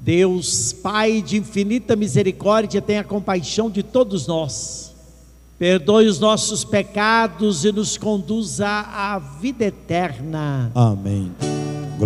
Deus, Pai de infinita misericórdia, tenha compaixão de todos nós, perdoe os nossos pecados e nos conduza à vida eterna. Amém.